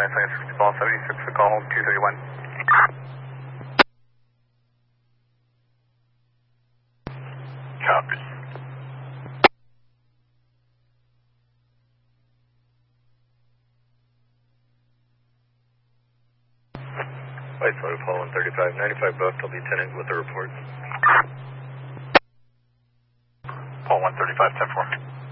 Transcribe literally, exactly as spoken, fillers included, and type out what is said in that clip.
nine sixty ball seventy-six, the call home two thirty-one. Copy. White Photo Paul one thirty-five, ninety-five booked, I'll be attending with the report. Paul one thirty-five, ten four.